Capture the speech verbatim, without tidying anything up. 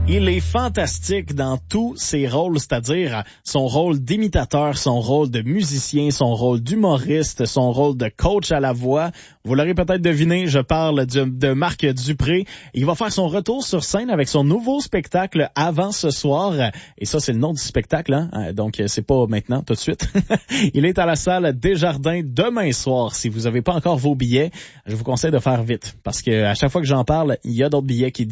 Il est fantastique dans tous ses rôles, c'est-à-dire son rôle d'imitateur, son rôle de musicien, son rôle d'humoriste, son rôle de coach à la voix. Vous l'aurez peut-être deviné, je parle de, de Marc Dupré. Il va faire son retour sur scène avec son nouveau spectacle Avant ce soir. Et ça, c'est le nom du spectacle, hein? Donc c'est pas maintenant, tout de suite. Il est à la salle Desjardins demain soir. Si vous n'avez pas encore vos billets, je vous conseille de faire vite parce que à chaque fois que j'en parle, il y a d'autres billets qui